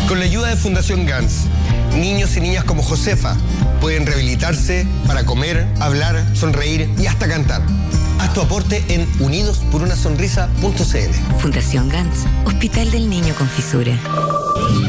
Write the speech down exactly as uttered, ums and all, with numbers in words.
Con la ayuda de Fundación Gans, niños y niñas como Josefa pueden rehabilitarse para comer, hablar, sonreír y hasta cantar. Haz tu aporte en unidos por una sonrisa punto c l. Fundación Gans, Hospital del Niño con Fisura.